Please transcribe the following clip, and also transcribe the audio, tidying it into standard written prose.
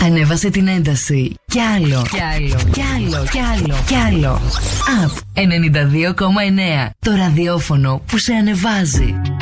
Ανέβασε την ένταση. Κι άλλο. Κι άλλο. Κι άλλο. Κι άλλο. Κι άλλο. Up 92,9. Το ραδιόφωνο που σε ανεβάζει.